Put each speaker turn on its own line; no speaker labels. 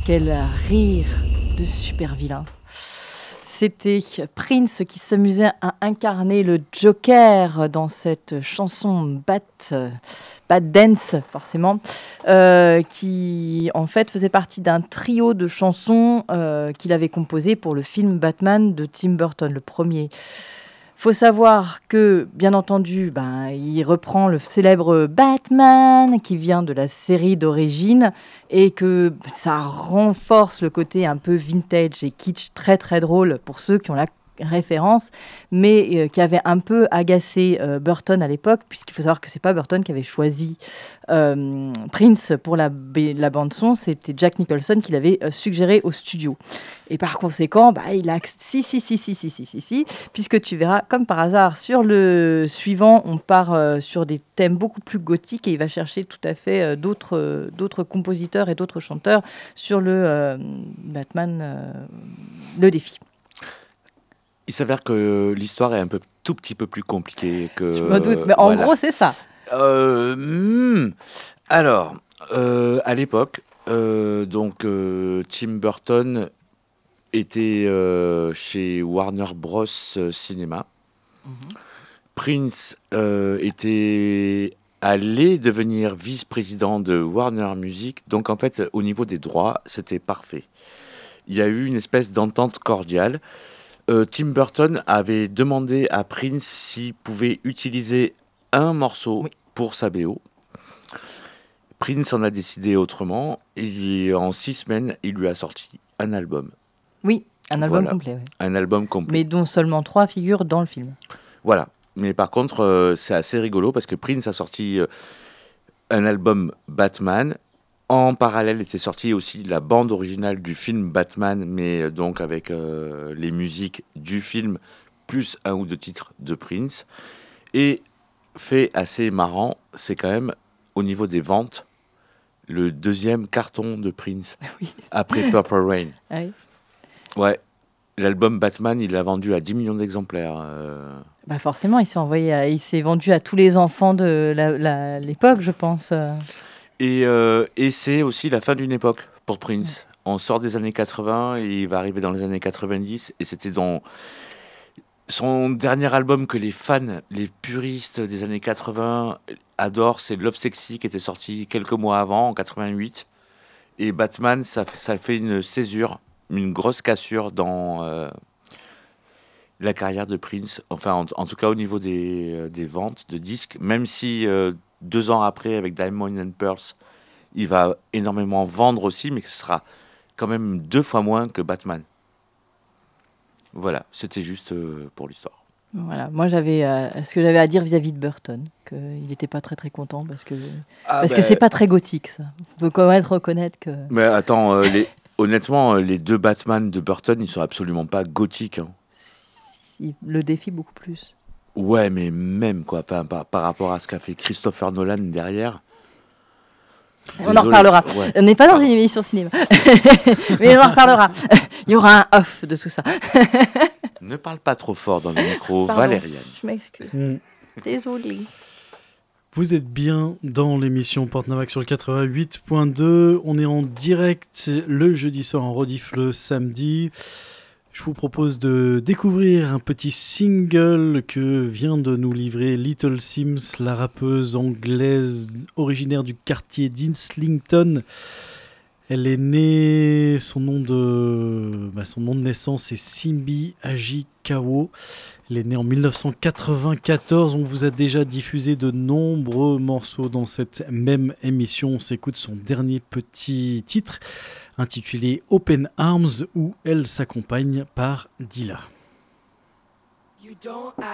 quel rire de super vilain. C'était Prince qui s'amusait à incarner le Joker dans cette chanson Bad Dance, forcément, qui en fait faisait partie d'un trio de chansons qu'il avait composé pour le film Batman de Tim Burton, le premier. Faut savoir que, bien entendu, il reprend le célèbre Batman qui vient de la série d'origine et que ça renforce le côté un peu vintage et kitsch très très drôle pour ceux qui ont la référence, mais qui avait un peu agacé Burton à l'époque, puisqu'il faut savoir que c'est pas Burton qui avait choisi Prince pour la bande-son, c'était Jack Nicholson qui l'avait suggéré au studio. Et par conséquent, il a si, puisque tu verras, comme par hasard, sur le suivant, on part sur des thèmes beaucoup plus gothiques et il va chercher tout à fait d'autres compositeurs et d'autres chanteurs sur le Batman, le défi.
Il s'avère que l'histoire est tout petit peu plus compliquée que...
Je me doute, mais en gros, c'est ça.
Alors, à l'époque, Tim Burton était chez Warner Bros. Cinéma. Prince était allé devenir vice-président de Warner Music. Donc, en fait, au niveau des droits, c'était parfait. Il y a eu une espèce d'entente cordiale. Tim Burton avait demandé à Prince s'il pouvait utiliser un morceau pour sa BO. Prince en a décidé autrement et en 6 semaines, il lui a sorti un album.
Oui, un album complet. Oui.
Un album complet.
Mais dont seulement 3 figurent dans le film.
Voilà. Mais par contre, c'est assez rigolo parce que Prince a sorti un album Batman. En parallèle était sortie aussi la bande originale du film Batman, mais donc avec les musiques du film, plus 1 ou 2 titres de Prince. Et fait assez marrant, c'est quand même, au niveau des ventes, le 2e carton de Prince, après Purple Rain.
Ah oui.
Ouais, l'album Batman, il l'a vendu à 10 millions d'exemplaires.
Forcément, il s'est vendu à tous les enfants de l'époque, je pense.
Et c'est aussi la fin d'une époque pour Prince. On sort des années 80 et il va arriver dans les années 90. Et c'était dans son dernier album que les fans, les puristes des années 80 adorent. C'est Love Sexy qui était sorti quelques mois avant, en 88. Et Batman, ça fait une césure, une grosse cassure dans la carrière de Prince. Enfin, en tout cas au niveau des ventes de disques. Même si 2 ans après, avec Diamond and Pearls, il va énormément vendre aussi, mais ce sera quand même 2 fois moins que Batman. Voilà, c'était juste pour l'histoire.
Voilà, moi j'avais ce que j'avais à dire vis-à-vis de Burton, qu'il n'était pas très très content parce que c'est pas très gothique ça. On peut quand même reconnaître que.
Mais attends, honnêtement, les 2 Batman de Burton, ils sont absolument pas gothiques. Hein.
Le défi beaucoup plus.
Ouais, mais même quoi, par rapport à ce qu'a fait Christopher Nolan derrière.
On en reparlera. Ouais. On n'est pas dans une émission cinéma, mais on en reparlera. Il y aura un off de tout ça.
Ne parle pas trop fort dans le micro, Valériane.
Je m'excuse. Désolée.
Vous êtes bien dans l'émission Porte-Navac sur le 88.2. On est en direct le jeudi soir, en rediff le samedi. Je vous propose de découvrir un petit single que vient de nous livrer Little Sims, la rappeuse anglaise originaire du quartier d'Islington. Elle est née, son nom de naissance est Simbi Ajikawo. Elle est née en 1994. On vous a déjà diffusé de nombreux morceaux dans cette même émission. On s'écoute son dernier petit titre, intitulé Open Arms, où elle s'accompagne par Dilla.
You don't